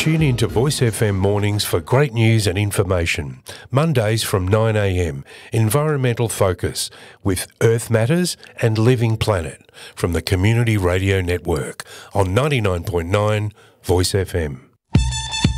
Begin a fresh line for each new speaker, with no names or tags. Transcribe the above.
Tune in to Voice FM mornings for great news and information. Mondays from 9 a.m, Environmental Focus with Earth Matters and Living Planet from the Community Radio Network on 99.9 Voice FM.